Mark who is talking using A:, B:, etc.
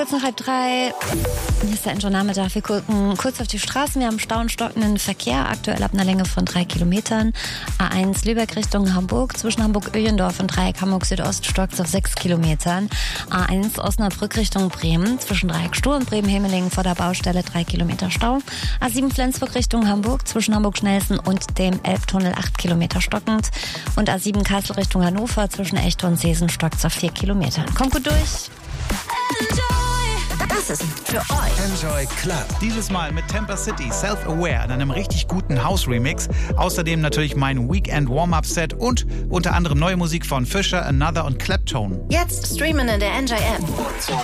A: Jetzt noch 2:30. Hier ist der Enjoy-Nachmittag. Wir gucken kurz auf die Straßen. Wir haben Stau und stockenden Verkehr, aktuell ab einer Länge von 3 Kilometern. A1 Lübeck Richtung Hamburg, zwischen Hamburg-Öhlendorf und Dreieck Hamburg Südost stockt es auf 6 Kilometern. A1 Osnabrück Richtung Bremen, zwischen Dreieck Stur und Bremen-Hemeling vor der Baustelle 3 Kilometer Stau. A7 Flensburg Richtung Hamburg, zwischen Hamburg-Schnellsen und dem Elbtunnel 8 Kilometer stockend. Und A7 Kassel Richtung Hannover, zwischen Echte und Seesen stockt es auf 4 Kilometern. Kommt gut durch.
B: Das ist für euch.
C: Enjoy Club.
D: Dieses Mal mit Temper City, Self-Aware in einem richtig guten House-Remix. Außerdem natürlich mein Weekend-Warm-Up-Set und unter anderem neue Musik von Fisher, Another und Claptone.
B: Jetzt streamen in der Enjoy App.